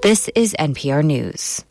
This is NPR News.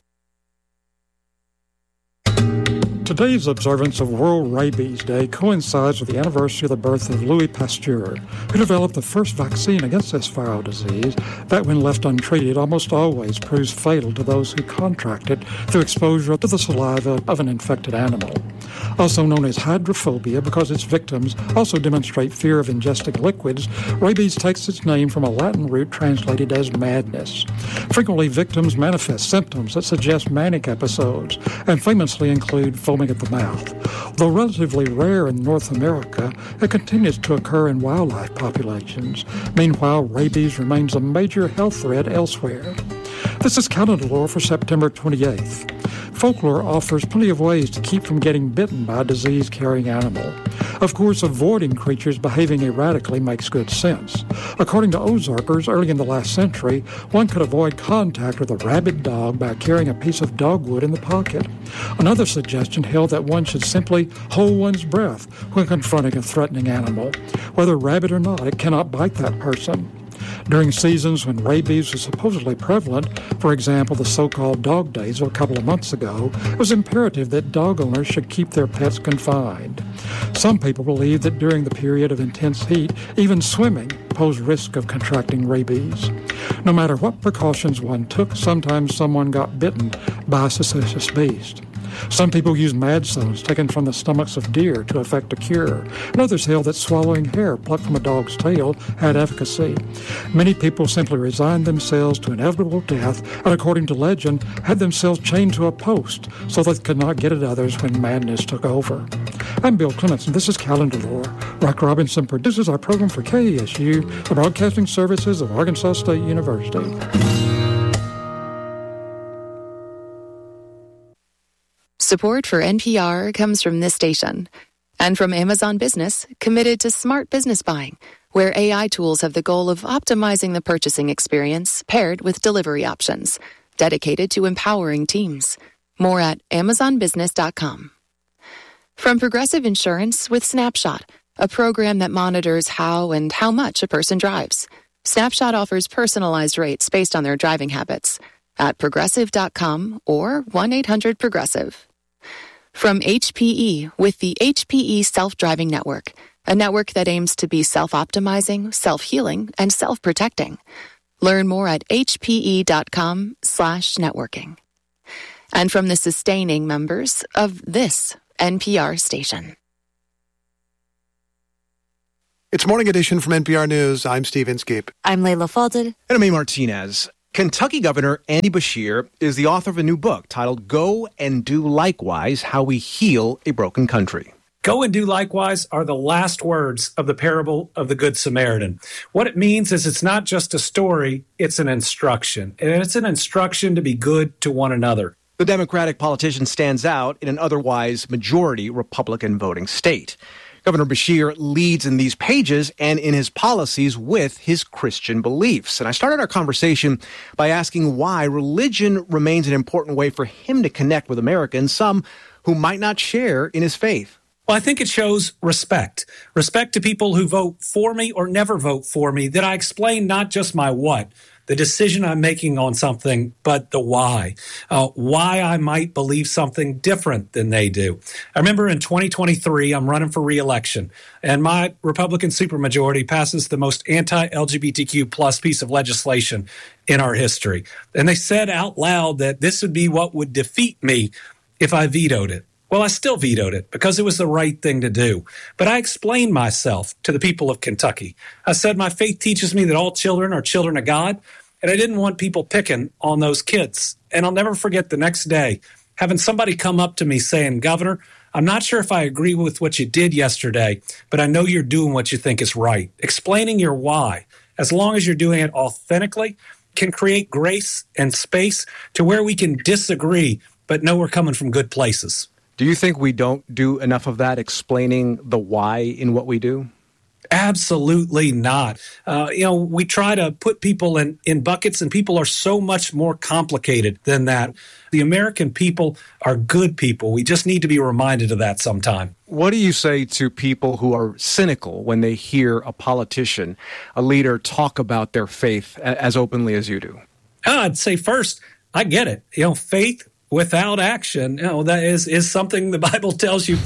Today's observance of World Rabies Day coincides with the anniversary of the birth of Louis Pasteur, who developed the first vaccine against this viral disease that, when left untreated, almost always proves fatal to those who contract it through exposure to the saliva of an infected animal. Also known as hydrophobia because its victims also demonstrate fear of ingesting liquids, rabies takes its name from a Latin root translated as madness. Frequently, victims manifest symptoms that suggest manic episodes and famously include foaming at the mouth. Though relatively rare in North America, it continues to occur in wildlife populations. Meanwhile, rabies remains a major health threat elsewhere. This is Calendar Lore for September 28th. Folklore offers plenty of ways to keep from getting bitten by a disease-carrying animal. Of course, avoiding creatures behaving erratically makes good sense. According to Ozarkers, early in the last century, one could avoid contact with a rabid dog by carrying a piece of dogwood in the pocket. Another suggestion held that one should simply hold one's breath when confronting a threatening animal. Whether rabid or not, it cannot bite that person. During seasons when rabies was supposedly prevalent, for example, the so-called dog days of a couple of months ago, it was imperative that dog owners should keep their pets confined. Some people believe that during the period of intense heat, even swimming posed risk of contracting rabies. No matter what precautions one took, sometimes someone got bitten by a suspicious beast. Some people use madstones taken from the stomachs of deer to effect a cure, and others held that swallowing hair plucked from a dog's tail had efficacy. Many people simply resigned themselves to inevitable death and, according to legend, had themselves chained to a post so they could not get at others when madness took over. I'm Bill Clements, and this is Calendar Lore. Rock Robinson produces our program for KESU, the broadcasting services of Arkansas State University. Support for NPR comes from this station and from Amazon Business, committed to smart business buying, where AI tools have the goal of optimizing the purchasing experience paired with delivery options, dedicated to empowering teams. More at amazonbusiness.com. From Progressive Insurance with Snapshot, a program that monitors how and how much a person drives. Snapshot offers personalized rates based on their driving habits at progressive.com or 1-800-PROGRESSIVE. From HPE with the HPE Self-Driving Network, a network that aims to be self-optimizing, self-healing, and self-protecting. Learn more at hpe.com/networking. And from the sustaining members of this NPR station. It's Morning Edition from NPR News. I'm Steve Inskeep. I'm Layla Falded. And I'm A. Martinez. Kentucky Governor Andy Beshear is the author of a new book titled Go and Do Likewise, How We Heal a Broken Country. Go and do likewise are the last words of the parable of the Good Samaritan. What it means is it's not just a story, it's an instruction. And it's an instruction to be good to one another. The Democratic politician stands out in an otherwise majority Republican voting state. Governor Beshear leads in these pages and in his policies with his Christian beliefs. And I started our conversation by asking why religion remains an important way for him to connect with Americans, some who might not share in his faith. Well, I think it shows respect. Respect to people who vote for me or never vote for me, that I explain not just my what, the decision I'm making on something, but the why. Why I might believe something different than they do. I remember in 2023, I'm running for re-election, and my Republican supermajority passes the most anti-LGBTQ plus piece of legislation in our history. And they said out loud that this would be what would defeat me if I vetoed it. Well, I still vetoed it because it was the right thing to do. But I explained myself to the people of Kentucky. I said my faith teaches me that all children are children of God, and I didn't want people picking on those kids. And I'll never forget the next day having somebody come up to me saying, Governor, I'm not sure if I agree with what you did yesterday, but I know you're doing what you think is right. Explaining your why, as long as you're doing it authentically, can create grace and space to where we can disagree, but know we're coming from good places. Do you think we don't do enough of that, explaining the why in what we do? Absolutely not. We try to put people in buckets, and people are so much more complicated than that. The American people are good people. We just need to be reminded of that sometime. What do you say to people who are cynical when they hear a politician, a leader, talk about their faith as openly as you do? I'd say first, I get it. Faith without action, that is something the Bible tells you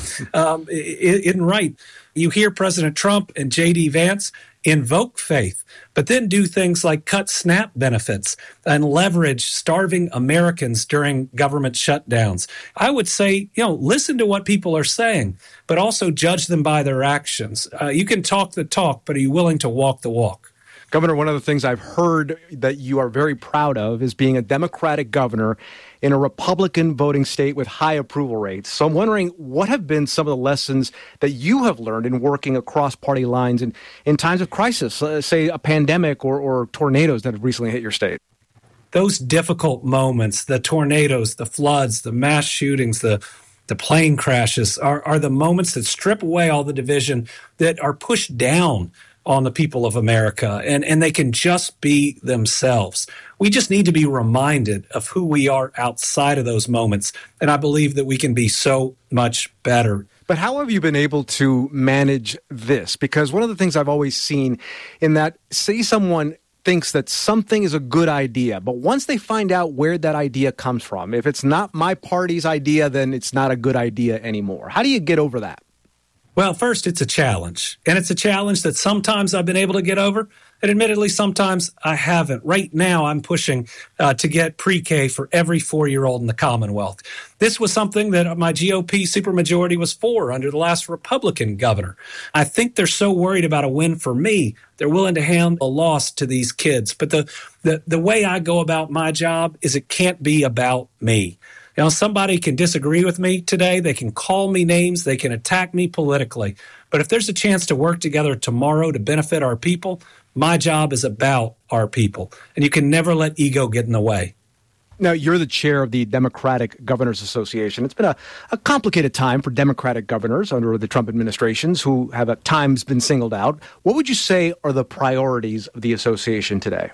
isn't right. You hear President Trump and J.D. Vance invoke faith, but then do things like cut SNAP benefits and leverage starving Americans during government shutdowns. I would say, listen to what people are saying, but also judge them by their actions. You can talk the talk, but are you willing to walk the walk? Governor, one of the things I've heard that you are very proud of is being a Democratic governor in a Republican voting state with high approval rates. So I'm wondering, what have been some of the lessons that you have learned in working across party lines in times of crisis, say a pandemic or tornadoes that have recently hit your state? Those difficult moments, the tornadoes, the floods, the mass shootings, the plane crashes are the moments that strip away all the division that are pushed down on the people of America, and they can just be themselves. We just need to be reminded of who we are outside of those moments, and I believe that we can be so much better. But how have you been able to manage this? Because one of the things I've always seen in that, say someone thinks that something is a good idea, but once they find out where that idea comes from, if it's not my party's idea, then it's not a good idea anymore. How do you get over that? Well, first, it's a challenge, and it's a challenge that sometimes I've been able to get over, and admittedly, sometimes I haven't. Right now, I'm pushing to get pre-K for every 4-year-old in the Commonwealth. This was something that my GOP supermajority was for under the last Republican governor. I think they're so worried about a win for me, they're willing to hand a loss to these kids. But the way I go about my job is it can't be about me. Somebody can disagree with me today. They can call me names. They can attack me politically. But if there's a chance to work together tomorrow to benefit our people, my job is about our people. And you can never let ego get in the way. Now, you're the chair of the Democratic Governors Association. It's been a complicated time for Democratic governors under the Trump administrations who have at times been singled out. What would you say are the priorities of the association today?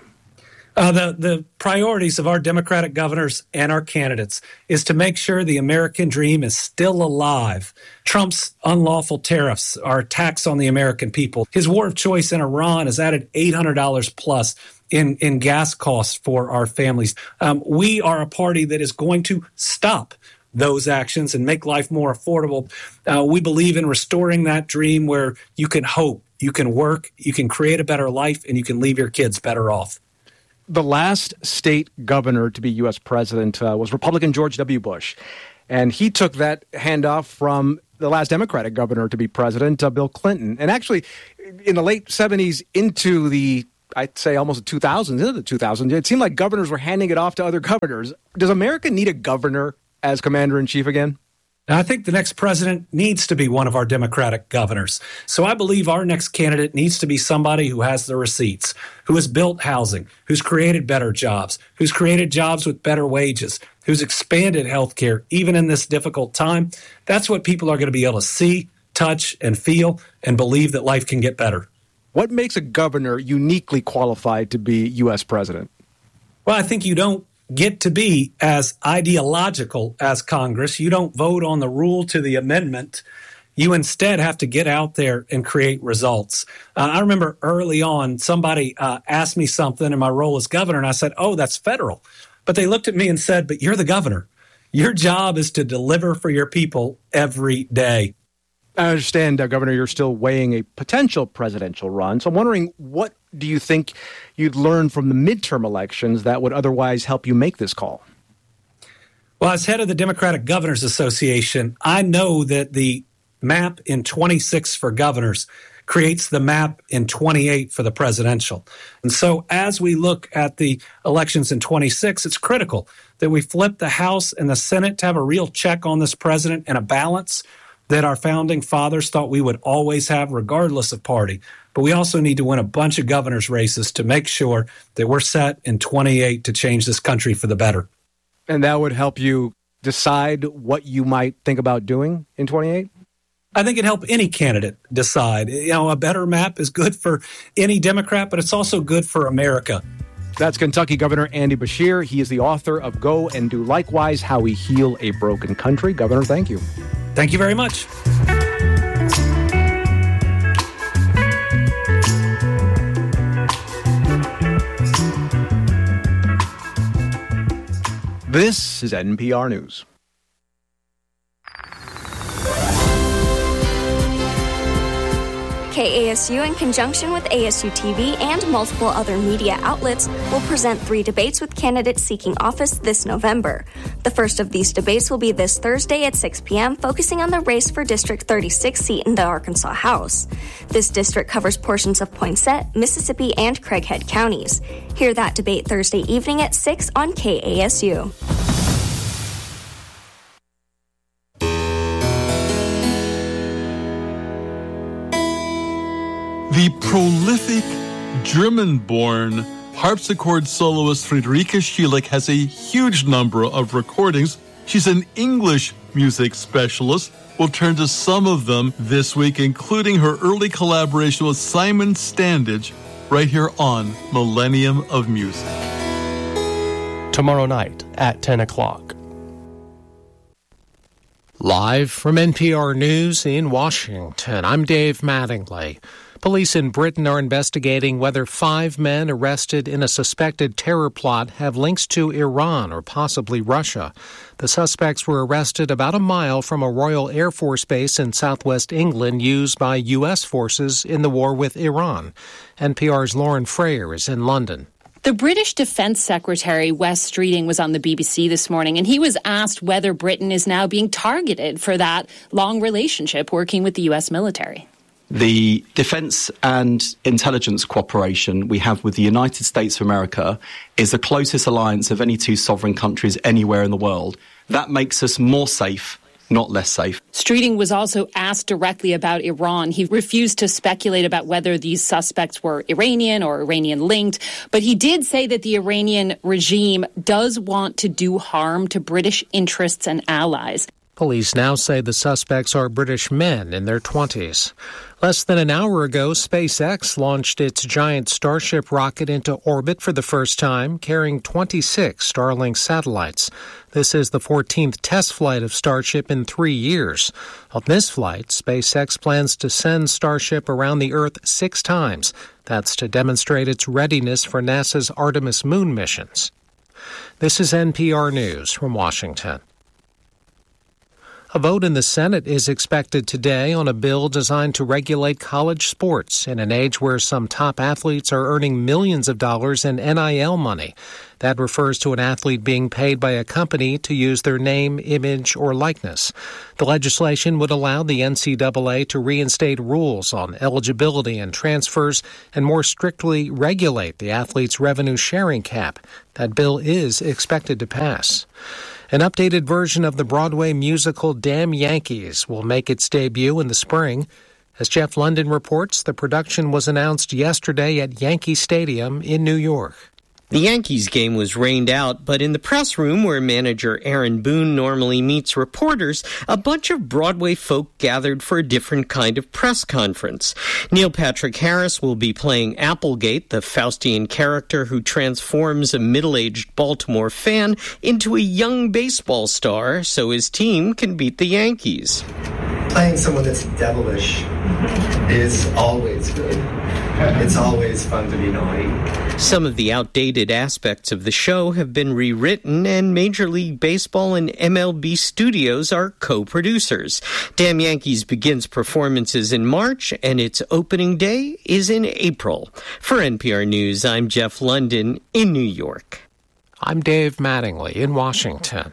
The priorities of our Democratic governors and our candidates is to make sure the American dream is still alive. Trump's unlawful tariffs are a tax on the American people. His war of choice in Iran has added $800 plus in gas costs for our families. We are a party that is going to stop those actions and make life more affordable. We believe in restoring that dream where you can hope, you can work, you can create a better life, and you can leave your kids better off. The last state governor to be U.S. president was Republican George W. Bush. And he took that handoff from the last Democratic governor to be president, Bill Clinton. And actually, in the late 70s into the, I'd say almost the 2000s, into the 2000s, it seemed like governors were handing it off to other governors. Does America need a governor as commander-in-chief again? Now, I think the next president needs to be one of our Democratic governors. So I believe our next candidate needs to be somebody who has the receipts, who has built housing, who's created better jobs, who's created jobs with better wages, who's expanded health care, even in this difficult time. That's what people are going to be able to see, touch, and feel, and believe that life can get better. What makes a governor uniquely qualified to be U.S. president? Well, I think you don't get to be as ideological as Congress. You don't vote on the rule to the amendment. You instead have to get out there and create results. I remember early on, somebody asked me something in my role as governor, and I said, oh, that's federal. But they looked at me and said, but you're the governor. Your job is to deliver for your people every day. I understand, Governor, you're still weighing a potential presidential run. So I'm wondering, what do you think you'd learn from the midterm elections that would otherwise help you make this call? Well, as head of the Democratic Governors Association, I know that the map in 26 for governors creates the map in 28 for the presidential. And so as we look at the elections in 26, it's critical that we flip the House and the Senate to have a real check on this president and a balance that our founding fathers thought we would always have regardless of party. But we also need to win a bunch of governor's races to make sure that we're set in 28 to change this country for the better. And that would help you decide what you might think about doing in 28? I think it'd help any candidate decide. A better map is good for any Democrat, but it's also good for America. That's Kentucky Governor Andy Beshear. He is the author of Go and Do Likewise, How We Heal a Broken Country. Governor, thank you. Thank you very much. This is NPR News. KASU, in conjunction with ASU TV and multiple other media outlets, will present 3 debates with candidates seeking office this November. The first of these debates will be this Thursday at 6 p.m., focusing on the race for District 36 seat in the Arkansas House. This district covers portions of Poinsett, Mississippi, and Craighead counties. Hear that debate Thursday evening at 6 on KASU. The prolific German-born harpsichord soloist Friederike Schieleck has a huge number of recordings. She's an English music specialist. We'll turn to some of them this week, including her early collaboration with Simon Standage, right here on Millennium of Music. Tomorrow night at 10 o'clock. Live from NPR News in Washington, I'm Dave Mattingly. Police in Britain are investigating whether 5 men arrested in a suspected terror plot have links to Iran or possibly Russia. The suspects were arrested about a mile from a Royal Air Force base in southwest England used by U.S. forces in the war with Iran. NPR's Lauren Freyer is in London. The British Defence Secretary, Wes Streeting, was on the BBC this morning, and he was asked whether Britain is now being targeted for that long relationship working with the U.S. military. The defence and intelligence cooperation we have with the United States of America is the closest alliance of any 2 sovereign countries anywhere in the world. That makes us more safe, not less safe. Streeting was also asked directly about Iran. He refused to speculate about whether these suspects were Iranian or Iranian-linked, but he did say that the Iranian regime does want to do harm to British interests and allies. Police now say the suspects are British men in their 20s. Less than an hour ago, SpaceX launched its giant Starship rocket into orbit for the first time, carrying 26 Starlink satellites. This is the 14th test flight of Starship in 3 years. On this flight, SpaceX plans to send Starship around the Earth 6 times. That's to demonstrate its readiness for NASA's Artemis moon missions. This is NPR News from Washington. A vote in the Senate is expected today on a bill designed to regulate college sports in an age where some top athletes are earning millions of dollars in NIL money. That refers to an athlete being paid by a company to use their name, image, or likeness. The legislation would allow the NCAA to reinstate rules on eligibility and transfers and more strictly regulate the athlete's revenue sharing cap. That bill is expected to pass. An updated version of the Broadway musical Damn Yankees will make its debut in the spring. As Jeff London reports, the production was announced yesterday at Yankee Stadium in New York. The Yankees game was rained out, but in the press room where manager Aaron Boone normally meets reporters, a bunch of Broadway folk gathered for a different kind of press conference. Neil Patrick Harris will be playing Applegate, the Faustian character who transforms a middle-aged Baltimore fan into a young baseball star so his team can beat the Yankees. Playing someone that's devilish is always good. It's always fun to be naughty. Some of the outdated aspects of the show have been rewritten, and Major League Baseball and MLB Studios are co-producers. Damn Yankees begins performances in March, and its opening day is in April. For NPR News, I'm Jeff London in New York. I'm Dave Mattingly in Washington.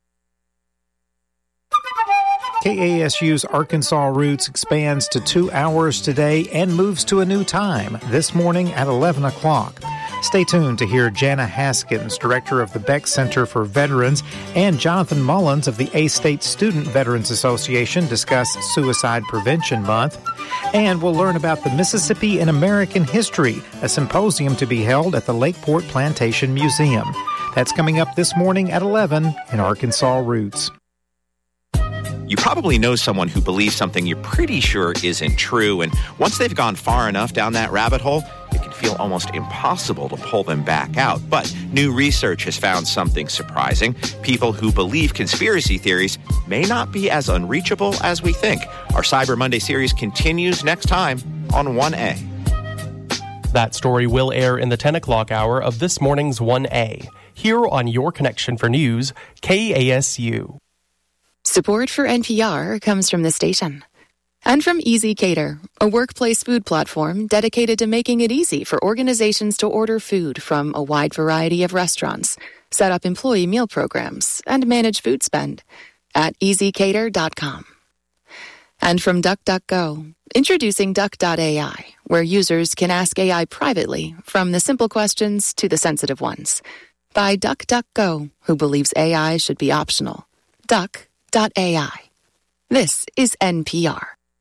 KASU's Arkansas Roots expands to 2 hours today and moves to a new time this morning at 11 o'clock. Stay tuned to hear Jana Haskins, director of the Beck Center for Veterans, and Jonathan Mullins of the A-State Student Veterans Association discuss Suicide Prevention Month. And we'll learn about the Mississippi in American History, a symposium to be held at the Lakeport Plantation Museum. That's coming up this morning at 11 in Arkansas Roots. You probably know someone who believes something you're pretty sure isn't true, and once they've gone far enough down that rabbit hole, it can feel almost impossible to pull them back out. But new research has found something surprising. People who believe conspiracy theories may not be as unreachable as we think. Our Cyber Monday series continues next time on 1A. That story will air in the 10 o'clock hour of this morning's 1A, here on Your Connection for News, KASU. Support for NPR comes from this station. And from Easy Cater, a workplace food platform dedicated to making it easy for organizations to order food from a wide variety of restaurants, set up employee meal programs, and manage food spend at easycater.com. And from DuckDuckGo, introducing Duck.ai, where users can ask AI privately, from the simple questions to the sensitive ones. By DuckDuckGo, who believes AI should be optional. Duck.ai. This is NPR.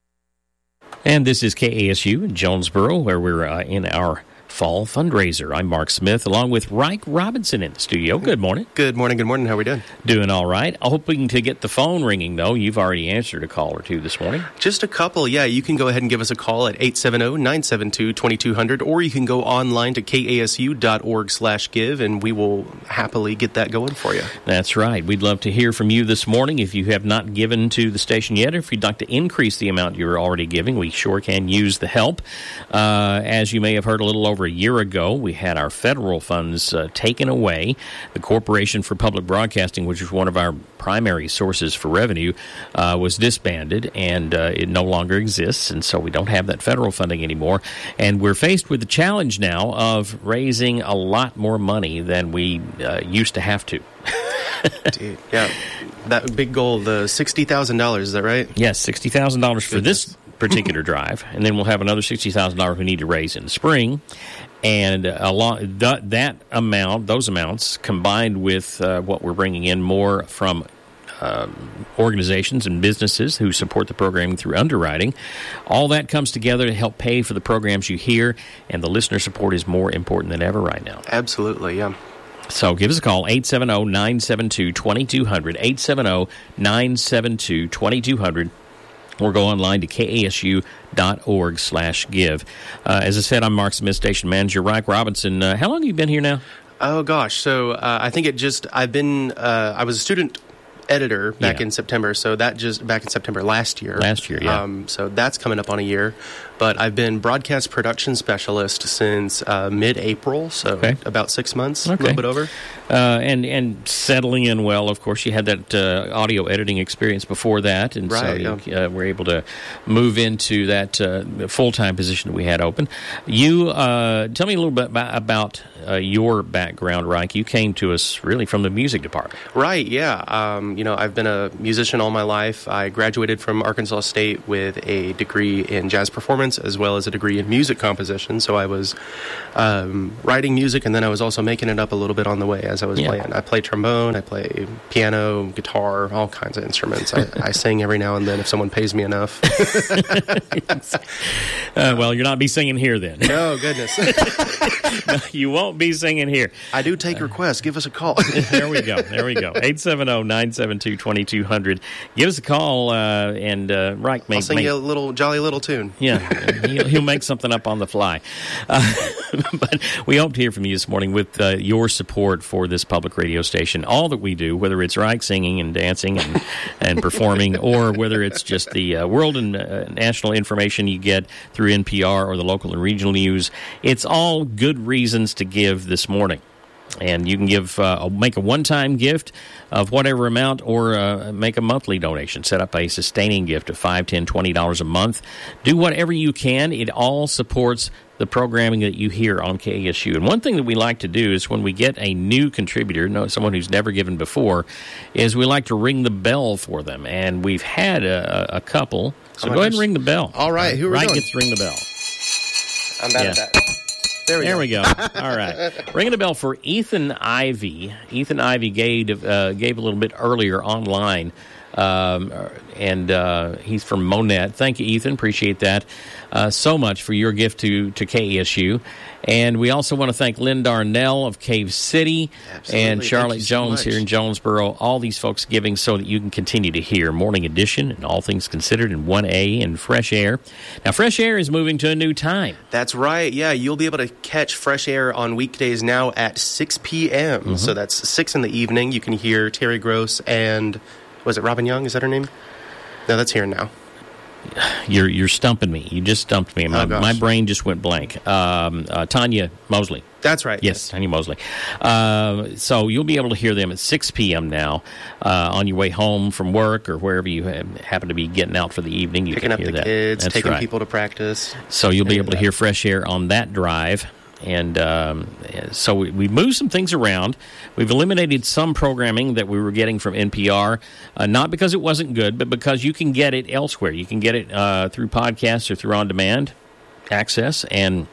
And this is KASU in Jonesboro, where we're in our fall fundraiser. I'm Mark Smith, along with Reich Robinson in the studio. Good morning. Good morning. Good morning. How are we doing? Doing all right. Hoping to get the phone ringing, though. You've already answered a call or two this morning. Just a couple. Yeah, you can go ahead and give us a call at 870-972-2200, or you can go online to kasu.org/give, and we will happily get that going for you. That's right. We'd love to hear from you this morning. If you have not given to the station yet, or if you'd like to increase the amount you're already giving, we sure can use the help. As you may have heard a little over a year ago, we had our federal funds taken away. The Corporation for Public Broadcasting, which is one of our primary sources for revenue, was disbanded, and it no longer exists, and so we don't have that federal funding anymore. And we're faced with the challenge now of raising a lot more money than we used to have to. Dude, yeah. That big goal, the $60,000, is that right? Yes, $60,000 for this particular drive, and then we'll have another $60,000 we need to raise in the spring. And that amount, those amounts, combined with what we're bringing in more from organizations and businesses who support the programming through underwriting, all that comes together to help pay for the programs you hear, and the listener support is more important than ever right now. Absolutely, yeah. So give us a call, 870-972-2200, 870-972-2200. Or go online to kasu.org/give. As I said, I'm Mark Smith, station manager. Reich Robinson, how long have you been here now? Oh, gosh. So I think I was a student editor back in September, so that just back in September last year. So that's coming up on a year. But I've been broadcast production specialist since mid-April, so about 6 months, a little bit over. And settling in well. Of course, you had that audio editing experience before that, and so you were able to move into that full-time position that we had open. You tell me a little bit about your background, Reich. You came to us really from the music department. Right, yeah. I've been a musician all my life. I graduated from Arkansas State with a degree in jazz performance as well as a degree in music composition. So I was writing music, and then I was also making it up a little bit on the way as I was playing. I play trombone, I play piano, guitar, all kinds of instruments. I sing every now and then if someone pays me enough. Well, you'll not be singing here then. No, goodness. No, you won't be singing here. I do take requests. Give us a call. There we go. 870-972-2200. Give us a call, and Reich I'll sing you a jolly little tune. Yeah, he'll make something up on the fly. But we hope to hear from you this morning with your support for this public radio station. All that we do, whether it's Reich singing and dancing and performing, or whether it's just the world and national information you get through NPR or the local and regional news, it's all good reasons to give this morning. And you can make a one-time gift of whatever amount, or make a monthly donation. Set up a sustaining gift of $5, $10, $20 a month. Do whatever you can. It all supports the programming that you hear on KASU. And one thing that we like to do is when we get a new contributor, someone who's never given before, is we like to ring the bell for them. And we've had a couple. So go ahead and ring the bell. All right. Who are we doing? Right gets to ring the bell. I'm bad at that. There we go. All right. Ringing a bell for Ethan Ivy. Ethan Ivy gave a little bit earlier online, and he's from Monette. Thank you, Ethan. Appreciate that so much for your gift to KASU. And we also want to thank Lynn Darnell of Cave City. Absolutely. And Charlotte Jones here in Jonesboro. All these folks giving so that you can continue to hear Morning Edition and All Things Considered in 1A and Fresh Air. Now, Fresh Air is moving to a new time. That's right. Yeah, you'll be able to catch Fresh Air on weekdays now at 6 p.m. Mm-hmm. So that's 6 in the evening. You can hear Terry Gross and, was it Robin Young? Is that her name? No, that's Here and Now. You're stumping me. You just stumped me. My brain just went blank. Tanya Mosley. That's right. Yes, Tanya Mosley. So you'll be able to hear them at 6 p.m. now on your way home from work or wherever you happen to be getting out for the evening. You Picking can up hear the that. kids, That's taking right. people to practice. So you'll be able to hear Fresh Air on that drive. And so we moved some things around. We've eliminated some programming that we were getting from NPR, not because it wasn't good, but because you can get it elsewhere. You can get it through podcasts or through on-demand access. And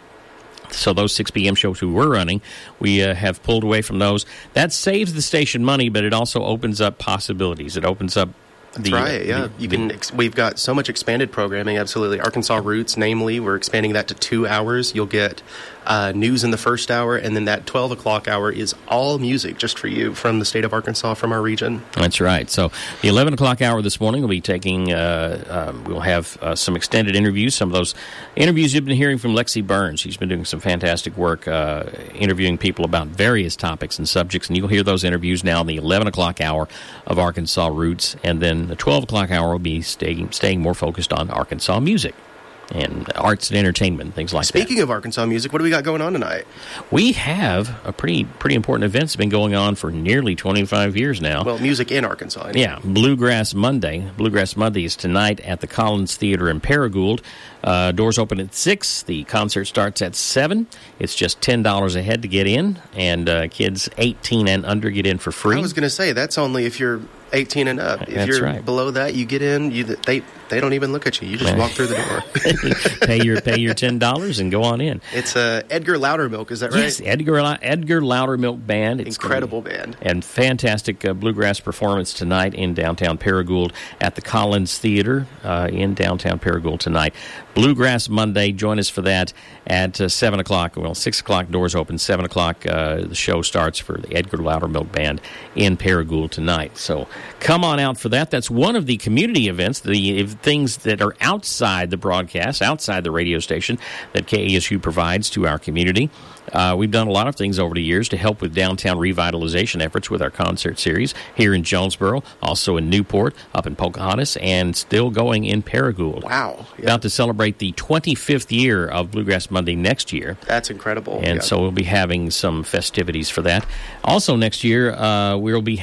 so those 6 p.m. shows we were running, we have pulled away from those. That saves the station money, but it also opens up possibilities. It opens up That's right, yeah. We've got so much expanded programming, absolutely. Arkansas Roots, namely, we're expanding that to 2 hours. You'll get news in the first hour, and then that 12 o'clock hour is all music just for you from the state of Arkansas, from our region. That's right. So the 11 o'clock hour this morning will be taking, we'll have some extended interviews. Some of those interviews you've been hearing from Lexi Burns. She's been doing some fantastic work interviewing people about various topics and subjects, and you'll hear those interviews now in the 11 o'clock hour of Arkansas Roots, and then the 12 o'clock hour will be staying more focused on Arkansas music and arts and entertainment, things like that. Speaking of Arkansas music, what do we got going on tonight? We have a pretty important event that's been going on for nearly 25 years now. Well, music in Arkansas. Anyway. Yeah, Bluegrass Monday. Bluegrass Monday is tonight at the Collins Theater in Paragould. Doors open at 6. The concert starts at 7. It's just $10 a head to get in, and kids 18 and under get in for free. I was going to say, that's only if you're 18 and up. If you're right. below that, you get in. They don't even look at you. You just walk through the door. pay your $10 and go on in. It's Edgar Loudermilk, is that right? Yes, Edgar Loudermilk Band. It's incredible band. And fantastic bluegrass performance tonight in downtown Paragould at the Collins Theater in downtown Paragould tonight. Bluegrass Monday. Join us for that at 7 o'clock. Well, 6 o'clock doors open. 7 o'clock the show starts for the Edgar Loudermilk Band in Paragould tonight. So come on out for that. That's one of the community events, the things that are outside the broadcast, outside the radio station that KASU provides to our community. We've done a lot of things over the years to help with downtown revitalization efforts with our concert series here in Jonesboro, also in Newport, up in Pocahontas, and still going in Paragould. Wow. Yeah. About to celebrate the 25th year of Bluegrass Monday next year. That's incredible. And so we'll be having some festivities for that. Also next year, we'll be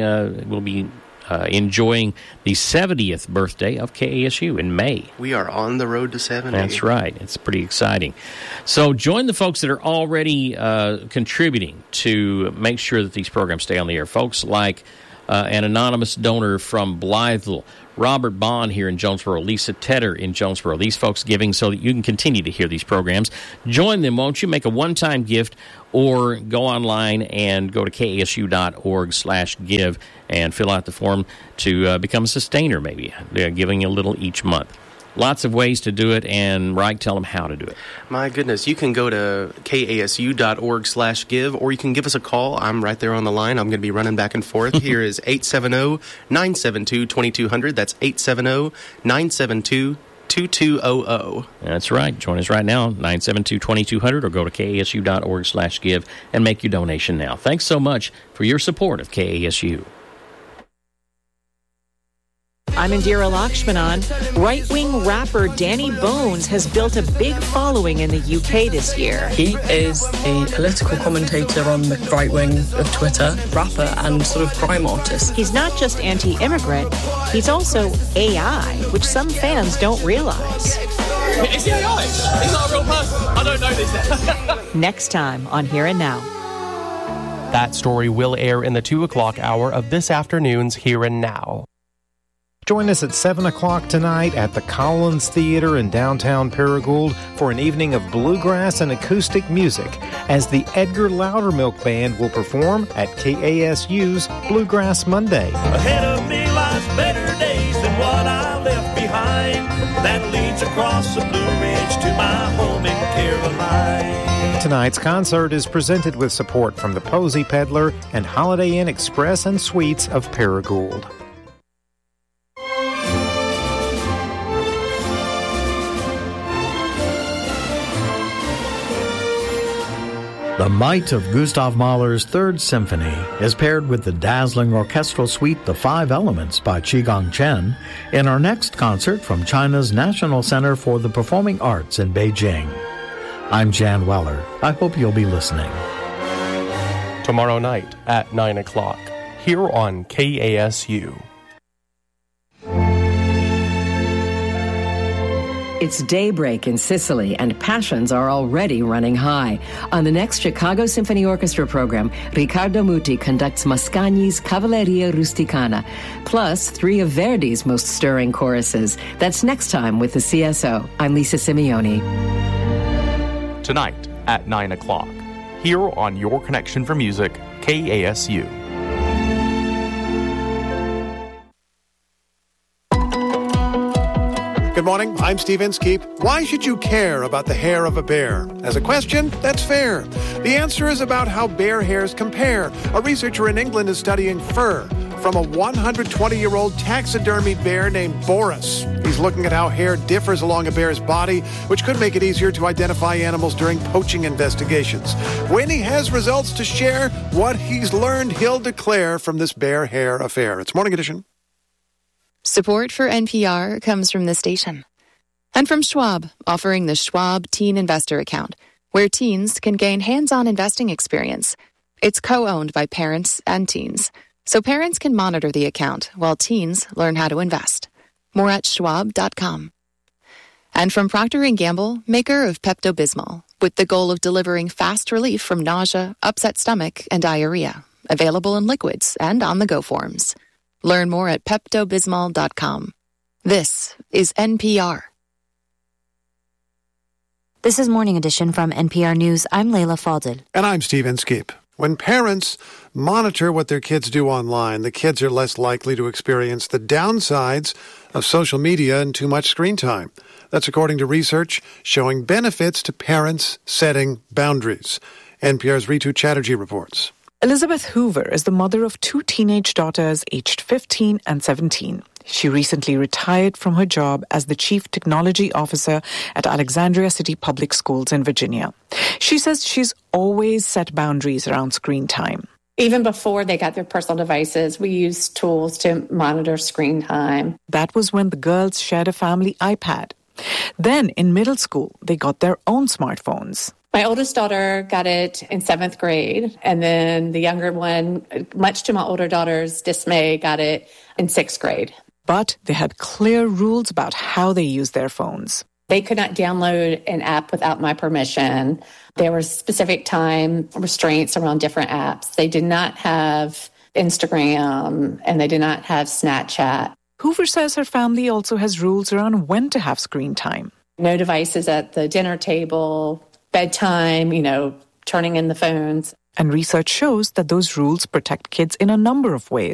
enjoying the 70th birthday of KASU in May. We are on the road to 70. That's right. It's pretty exciting. So join the folks that are already contributing to make sure that these programs stay on the air. Folks like an anonymous donor from Blytheville, Robert Bond here in Jonesboro, Lisa Tedder in Jonesboro. These folks giving so that you can continue to hear these programs. Join them, won't you? Make a one-time gift or go online and go to kasu.org/give and fill out the form to become a sustainer, maybe. They're giving a little each month. Lots of ways to do it, and Reich, tell them how to do it. My goodness, you can go to kasu.org/give, or you can give us a call. I'm right there on the line. I'm going to be running back and forth. Here is 870-972-2200. That's 870-972-2200. That's right. Join us right now, 972-2200, or go to kasu.org/give and make your donation now. Thanks so much for your support of KASU. I'm Indira Lakshmanan. Right-wing rapper Danny Bones has built a big following in the UK this year. He is a political commentator on the right wing of Twitter, rapper and sort of crime artist. He's not just anti-immigrant, he's also AI, which some fans don't realize. Is he AI? He's not a real person. I don't know this. Next time on Here and Now. That story will air in the 2 o'clock hour of this afternoon's Here and Now. Join us at 7 o'clock tonight at the Collins Theater in downtown Paragould for an evening of bluegrass and acoustic music as the Edgar Loudermilk Band will perform at KASU's Bluegrass Monday. Ahead of me lies better days than what I left behind. That leads across the Blue Ridge to my home in Caroline. Tonight's concert is presented with support from the Posey Peddler and Holiday Inn Express and Suites of Paragould. The might of Gustav Mahler's Third Symphony is paired with the dazzling orchestral suite The Five Elements by Qigong Chen in our next concert from China's National Center for the Performing Arts in Beijing. I'm Jan Weller. I hope you'll be listening. Tomorrow night at 9 o'clock, here on KASU. It's daybreak in Sicily, and passions are already running high. On the next Chicago Symphony Orchestra program, Riccardo Muti conducts Mascagni's Cavalleria Rusticana, plus 3 of Verdi's most stirring choruses. That's next time with the CSO. I'm Lisa Simeone. Tonight at 9 o'clock, here on Your Connection for Music, KASU. Good morning, I'm Steve Inskeep. Why should you care about the hair of a bear? As a question, that's fair. The answer is about how bear hairs compare. A researcher in England is studying fur from a 120-year-old taxidermied bear named Boris. He's looking at how hair differs along a bear's body, which could make it easier to identify animals during poaching investigations. When he has results to share, what he's learned, he'll declare from this bear hair affair. It's Morning Edition. Support for NPR comes from this station. And from Schwab, offering the Schwab Teen Investor Account, where teens can gain hands-on investing experience. It's co-owned by parents and teens, so parents can monitor the account while teens learn how to invest. More at schwab.com. And from Procter & Gamble, maker of Pepto-Bismol, with the goal of delivering fast relief from nausea, upset stomach, and diarrhea. Available in liquids and on-the-go forms. Learn more at PeptoBismol.com. This is NPR. This is Morning Edition from NPR News. I'm Leila Fadel. And I'm Steve Inskeep. When parents monitor what their kids do online, the kids are less likely to experience the downsides of social media and too much screen time. That's according to research showing benefits to parents setting boundaries. NPR's Ritu Chatterjee reports. Elizabeth Hoover is the mother of 2 teenage daughters aged 15 and 17. She recently retired from her job as the Chief Technology Officer at Alexandria City Public Schools in Virginia. She says she's always set boundaries around screen time. Even before they got their personal devices, we used tools to monitor screen time. That was when the girls shared a family iPad. Then in middle school, they got their own smartphones. My oldest daughter got it in 7th grade, and then the younger one, much to my older daughter's dismay, got it in 6th grade. But they had clear rules about how they use their phones. They could not download an app without my permission. There were specific time restraints around different apps. They did not have Instagram, and they did not have Snapchat. Hoover says her family also has rules around when to have screen time. No devices at the dinner table, bedtime, turning in the phones. And research shows that those rules protect kids in a number of ways.